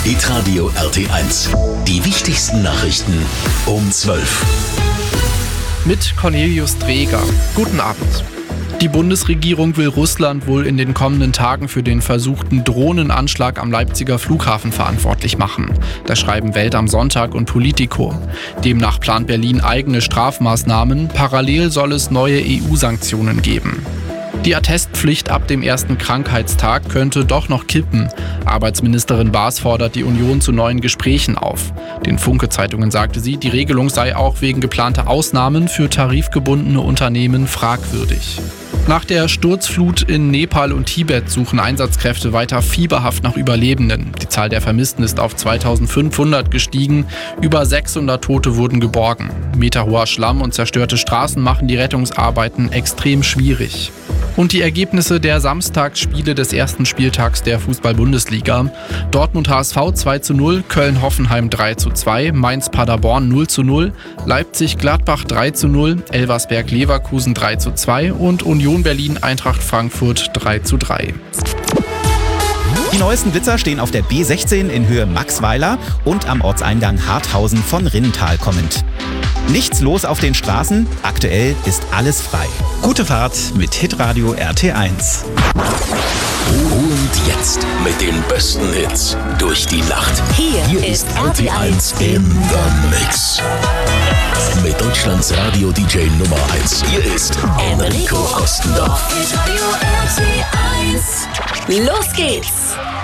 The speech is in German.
Hitradio RT1. Die wichtigsten Nachrichten um 12. Mit Cornelius Dreger. Guten Abend. Die Bundesregierung will Russland wohl in den kommenden Tagen für den versuchten Drohnenanschlag am Leipziger Flughafen verantwortlich machen. Das schreiben Welt am Sonntag und Politico. Demnach plant Berlin eigene Strafmaßnahmen. Parallel soll es neue EU-Sanktionen geben. Die Attestpflicht ab dem ersten Krankheitstag könnte doch noch kippen. Arbeitsministerin Baas fordert die Union zu neuen Gesprächen auf. Den Funke-Zeitungen sagte sie, die Regelung sei auch wegen geplanter Ausnahmen für tarifgebundene Unternehmen fragwürdig. Nach der Sturzflut in Nepal und Tibet suchen Einsatzkräfte weiter fieberhaft nach Überlebenden. Die Zahl der Vermissten ist auf 2500 gestiegen. Über 600 Tote wurden geborgen. Meterhoher Schlamm und zerstörte Straßen machen die Rettungsarbeiten extrem schwierig. Und die Ergebnisse der Samstagsspiele des ersten Spieltags der Fußball-Bundesliga. Dortmund HSV 2:0, Köln-Hoffenheim 3:2, Mainz-Paderborn 0:0, Leipzig-Gladbach 3:0, Elversberg-Leverkusen 3:2 und Union Berlin-Eintracht Frankfurt 3:3. Die neuesten Blitzer stehen auf der B16 in Höhe Maxweiler und am Ortseingang Harthausen von Rinnental kommend. Nichts los auf den Straßen, aktuell ist alles frei. Gute Fahrt mit Hitradio RT1. Und jetzt mit den besten Hits durch die Nacht. Hier ist RT1 in the Mix. Mit Deutschlands Radio-DJ Nummer 1. Hier ist Enrico Ostendorf. Hitradio RT1. Los geht's!